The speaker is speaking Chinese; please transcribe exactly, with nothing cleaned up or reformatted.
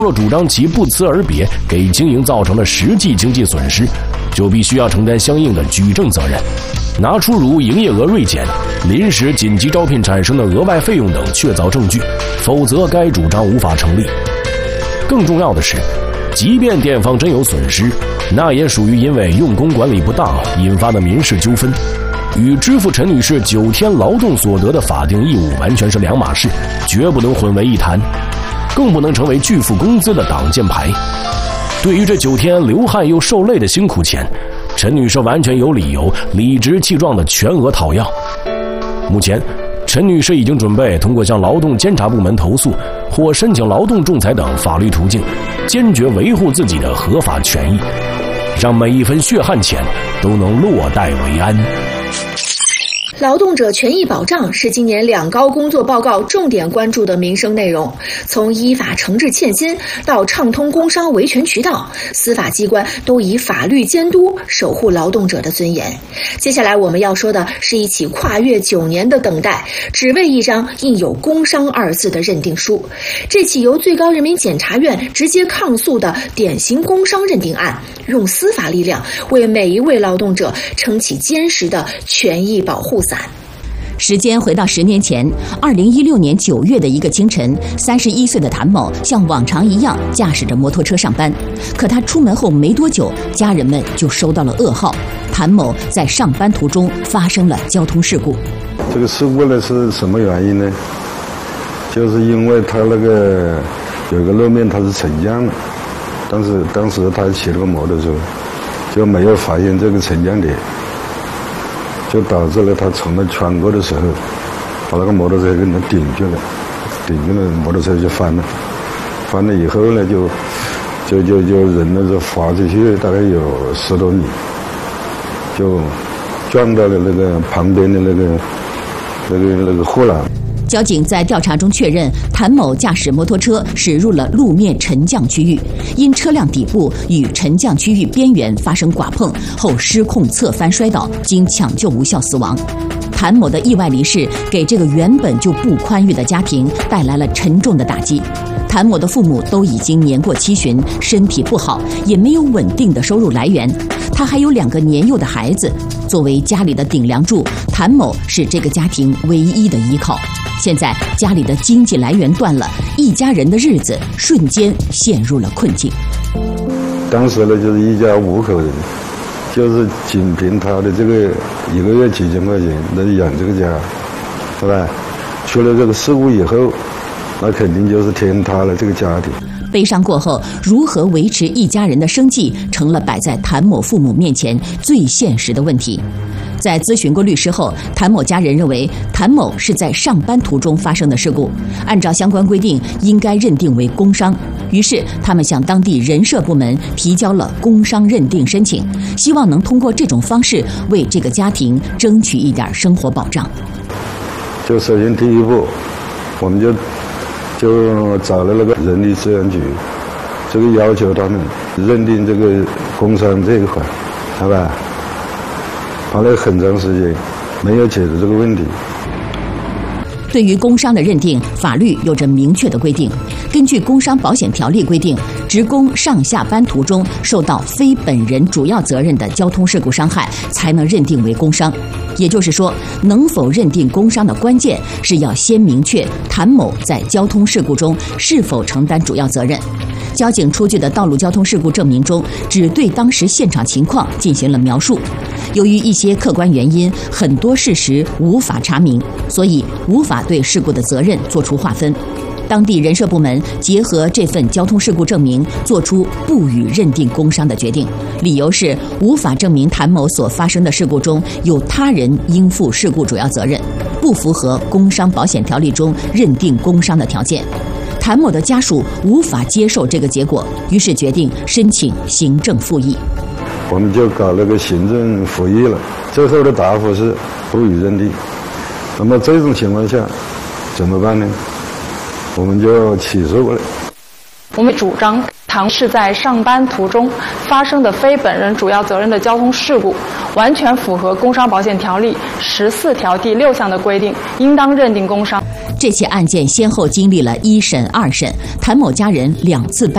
若主张其不辞而别给经营造成了实际经济损失，就必须要承担相应的举证责任，拿出如营业额锐减、临时紧急招聘产生的额外费用等确凿证据，否则该主张无法成立。更重要的是，即便店方真有损失，那也属于因为用工管理不当引发的民事纠纷，与支付陈女士九天劳动所得的法定义务完全是两码事，绝不能混为一谈，更不能成为拒付工资的挡箭牌。对于这九天流汗又受累的辛苦钱，陈女士完全有理由理直气壮地全额讨要。目前，陈女士已经准备通过向劳动监察部门投诉或申请劳动仲裁等法律途径，坚决维护自己的合法权益，让每一分血汗钱都能落袋为安。 劳动者权益保障是今年两高工作报告重点关注的民生内容，从依法惩治欠薪到畅通工商维权渠道，司法机关都以法律监督守护劳动者的尊严。接下来我们要说的是一起跨越九年的等待，只为一张印有工伤二字的认定书。这起由最高人民检察院直接抗诉的典型工伤认定案，用司法力量为每一位劳动者撑起坚实的权益保护伞。 时间回到十年前，二零一六年九月的一个清晨，三十一岁的谭某像往常一样驾驶着摩托车上班。可他出门后没多久，家人们就收到了噩耗：谭某在上班途中发生了交通事故。 这个事故呢是什么原因呢？就是因为他那个有一个路面它是沉降了，但是当时他骑了个摩托车，就没有发现这个沉降点。就导致了他从那穿过的时候，把那个摩托车给他顶住了，顶住了，摩托车就翻了，翻了以后呢，就就就就人呢就滑出去，大概有十多米，就撞到了那个旁边的那个那个那个护栏。 交警在调查中确认，谭某驾驶摩托车驶入了路面沉降区域，因车辆底部与沉降区域边缘发生剐碰后失控侧翻摔倒，经抢救无效死亡。谭某的意外离世给这个原本就不宽裕的家庭带来了沉重的打击。谭某的父母都已经年过七旬，身体不好，也没有稳定的收入来源。他还有两个年幼的孩子，作为家里的顶梁柱，谭某是这个家庭唯一的依靠。现在家里的经济来源断了，一家人的日子瞬间陷入了困境。 当时呢，就是一家五口人，就是仅凭他的这个一个月几千块钱来养这个家，是吧？出了这个事故以后，那肯定就是天塌了这个家庭。 悲伤过后，如何维持一家人的生计，成了摆在谭某父母面前最现实的问题。在咨询过律师后，谭某家人认为谭某是在上班途中发生的事故，按照相关规定应该认定为工伤。于是他们向当地人社部门提交了工伤认定申请，希望能通过这种方式为这个家庭争取一点生活保障。 就首先第一步，我们就就找了那个人力资源局，这个要求他们认定这个工伤这一块，好吧？花了很长时间，没有解决这个问题。 对于工伤的认定，法律有着明确的规定。根据《工伤保险条例》规定，职工上下班途中受到非本人主要责任的交通事故伤害，才能认定为工伤。也就是说，能否认定工伤的关键是要先明确谭某在交通事故中是否承担主要责任。交警出具的道路交通事故证明中，只对当时现场情况进行了描述。由于一些客观原因，很多事实无法查明，所以无法对事故的责任作出划分。当地人社部门结合这份交通事故证明，作出不予认定工伤的决定，理由是无法证明谭某所发生的事故中有他人应负事故主要责任，不符合《工伤保险条例》中认定工伤的条件。谭某的家属无法接受这个结果，于是决定申请行政复议。 我们就搞那个行政复议了，最后的答复是不予认定。那么这种情况下怎么办呢？我们就起诉了。 我们主张谭是在上班途中发生的非本人主要责任的交通事故，完全符合《工伤保险条例》十四条第六项的规定，应当认定工伤。 这起案件先后经历了一审、二审，谭某家人两次败